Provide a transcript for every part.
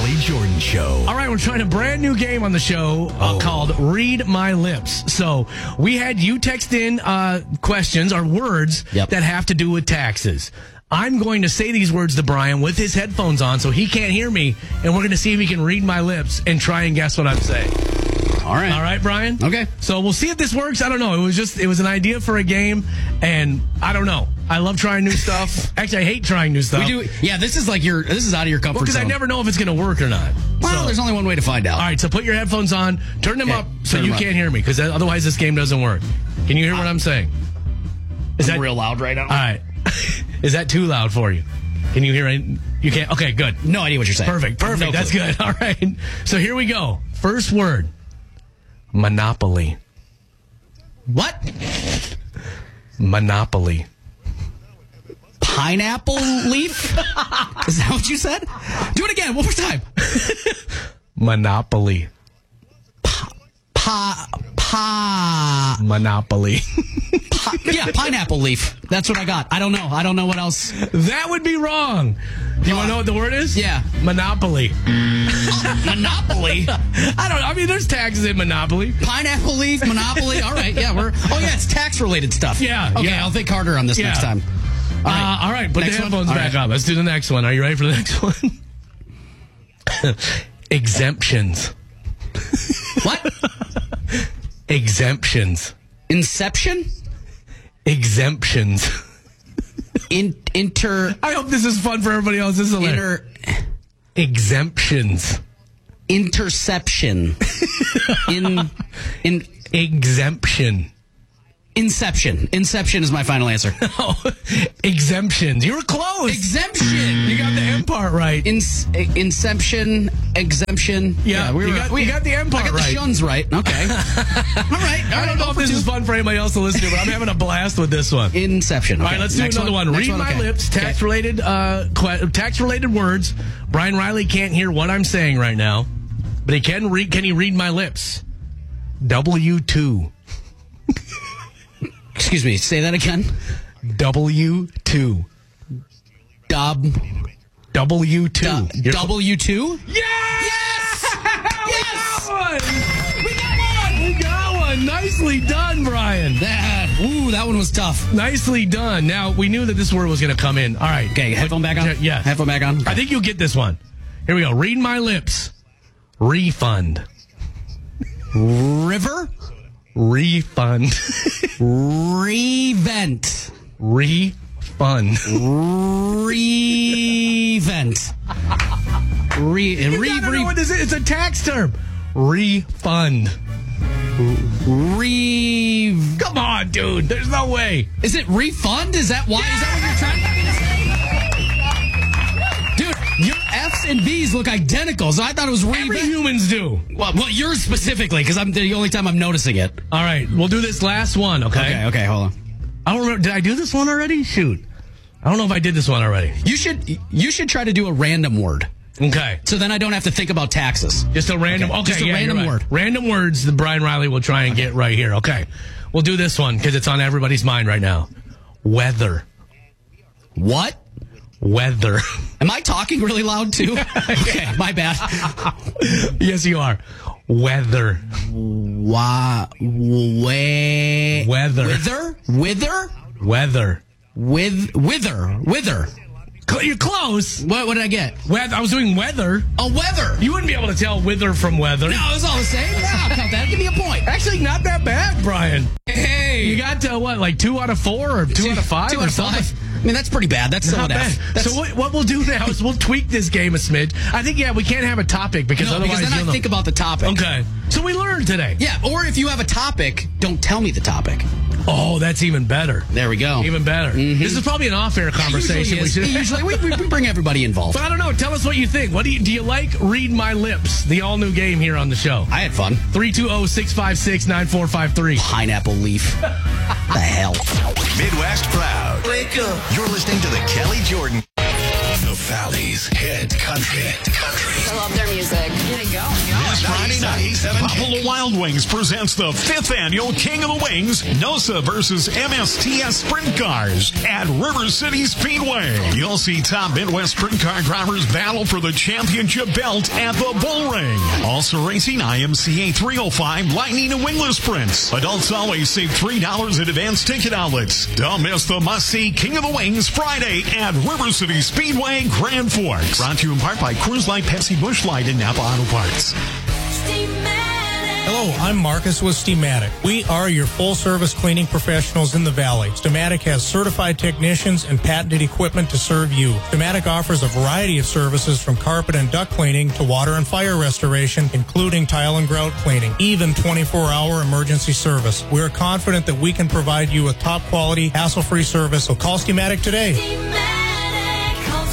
Kelly Jordan Show. All right, we're trying a brand new game on the show called Read My Lips. So we had you text in questions or words that have to do with taxes. I'm going to say these words to Brian with his headphones on so he can't hear me, and we're going to see if he can read my lips and try and guess what I'm saying. All right, Brian? Okay. So we'll see if this works. I don't know. It was an idea for a game, and I don't know. I love trying new stuff. Actually, I hate trying new stuff. Yeah, this is out of your comfort zone. Because I never know if it's going to work or not. Well, there's only one way to find out. All right, so put your headphones on, turn them up so you can't hear me, because otherwise this game doesn't work. Can you hear what I'm saying? Is that real loud right now? All right. Is that too loud for you? Can you hear it? You can't? Okay, good. No idea what you're saying. Perfect. That's good. All right. So here we go. First word. Monopoly. What? Monopoly. Pineapple leaf? Is that what you said? Do it again. One more time. Monopoly. Monopoly. Yeah, pineapple leaf. That's what I got. I don't know. I don't know what else. That would be wrong. Do you want to know what the word is? Yeah. Monopoly. Monopoly? I don't know. I mean, there's taxes in Monopoly. Pineapple leaf, Monopoly. All right. Yeah, it's tax-related stuff. Yeah. Okay, yeah. I'll think harder on this next time. All right. Put the headphones back up. Let's do the next one. Are you ready for the next one? Exemptions. What? Exemptions. Inception? Exemptions. I hope this is fun for everybody else. This is exemptions. Interception. Exemption. Inception. Inception is my final answer. Oh, exemptions. You were close. Exemption. You got the M part right. Inception. Exemption. Yeah, we got the M part right. I got the shuns right. Okay. All right. I don't know if this is fun for anybody else to listen to, but I'm having a blast with this one. Inception. Okay. All right, let's do another one. Read my lips. Tax-related words. Brian Riley can't hear what I'm saying right now, but he can read. Can he read my lips? W2. Excuse me, say that again. W2. W2? W2? Yes! We got one! Nicely done, Brian. That one was tough. Nicely done. Now, we knew that this word was going to come in. All right. Okay, headphone back on? Yeah. Headphone back on? Okay. I think you'll get this one. Here we go. Read my lips. Refund. River? Refund. Revent. Refund. Revent. You gotta know what this is. It's a tax term. Refund. Come on, dude. There's no way. Is it refund? Is that why? Yeah! Is that what you're trying to get me to say? Dude, your F's and B's look identical, so I thought it was revent. Every humans do. Well, yours specifically, because I'm the only time I'm noticing it. All right, we'll do this last one, okay? Okay, hold on. I don't remember. Did I do this one already? Shoot. I don't know if I did this one already. You should try to do a random word. Okay. So then I don't have to think about taxes. Just a random, Just a random word. Random words that Brian Riley will try and get right here. Okay. We'll do this one because it's on everybody's mind right now. Weather. What? Weather. Am I talking really loud too? Okay, my bad. Yes, you are. Weather. Weather. Weather. Wither. You're close. What did I get? I was doing weather. Oh, weather. You wouldn't be able to tell wither from weather. No, it's all the same. Yeah, I'll count that. Give me a point. Actually, not that bad, Brian. Hey. You got what, like 2 out of 4 or 2 out of 5? 2 out of 5. I mean, that's pretty bad. That's still not an bad. F. So what we'll do now is we'll tweak this game a smidge. I think, we can't have a topic because otherwise because then I think about the topic. Okay. So we learned today. Yeah, or if you have a topic, don't tell me the topic. Oh, that's even better. There we go. Even better. Mm-hmm. This is probably an off-air conversation. Usually we bring everybody involved. But I don't know. Tell us what you think. What do you like Read My Lips, the all-new game here on the show? I had fun. 320-656-9453. Pineapple leaf. The hell? Midwest Proud. Wake up. You're listening to the Kelly Jordan. The Valley's hit country. I love their music. Get it going. This Friday night, Buffalo Wild Wings presents the 5th annual King of the Wings, NOSA versus MSTS Sprint Cars at River City Speedway. You'll see top Midwest sprint car drivers battle for the championship belt at the Bull Ring. Also racing IMCA 305 Lightning and Wingless Sprints. Adults always save $3 at advanced ticket outlets. Don't miss the must-see King of the Wings Friday at River City Speedway, Grand Forks. Brought to you in part by Coors Light, Pepsi, Busch Light, and Napa Auto Parts. Hello, I'm Marcus with Steamatic. We are your full-service cleaning professionals in the Valley. Steamatic has certified technicians and patented equipment to serve you. Steamatic offers a variety of services from carpet and duct cleaning to water and fire restoration, including tile and grout cleaning, even 24-hour emergency service. We're confident that we can provide you with top-quality, hassle-free service, so call Steamatic today. Steamatic, call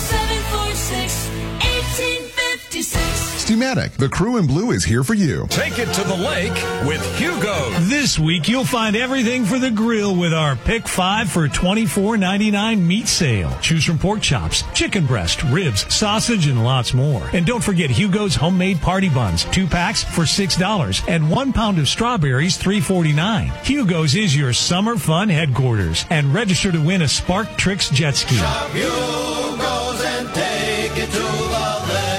746-1856. Steamatic, the crew in blue is here for you. Take it to the lake with Hugo. This week, you'll find everything for the grill with our Pick 5 for $24.99 meat sale. Choose from pork chops, chicken breast, ribs, sausage, and lots more. And don't forget Hugo's homemade party buns, 2 packs for $6, and 1 pound of strawberries, $3.49. Hugo's is your summer fun headquarters. And register to win a Spark Tricks jet ski. Shop Hugo's and take it to the lake.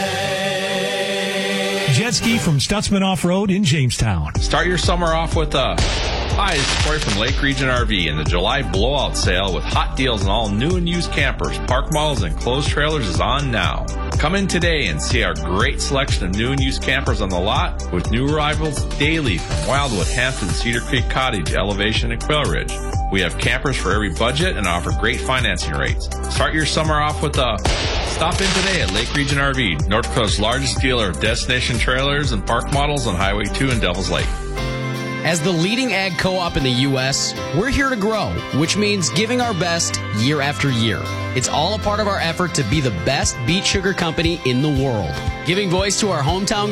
Jet ski from Stutzman Off-Road in Jamestown. Start your summer off with a... Hi, it's Corey from Lake Region RV and the July blowout sale with hot deals on all new and used campers, park models, and closed trailers is on now. Come in today and see our great selection of new and used campers on the lot with new arrivals daily from Wildwood, Hampton, Cedar Creek Cottage, Elevation, and Quail Ridge. We have campers for every budget and offer great financing rates. Start your summer off with a... Stop in today at Lake Region RV, North Dakota's largest dealer of destination trailers and park models on Highway 2 in Devil's Lake. As the leading ag co-op in the U.S., we're here to grow, which means giving our best year after year. It's all a part of our effort to be the best beet sugar company in the world. Giving voice to our hometown